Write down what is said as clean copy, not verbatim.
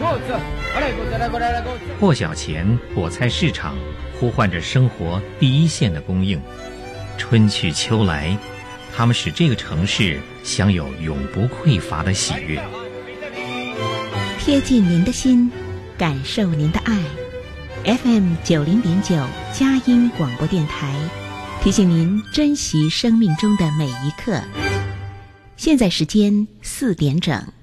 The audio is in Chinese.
破晓前，果菜市场呼唤着生活第一线的供应。春去秋来，它们使这个城市享有永不匮乏的喜悦。 贴近您的心，感受您的爱。FM 90.9佳音广播电台，提醒您珍惜生命中的每一刻。现在时间4点整。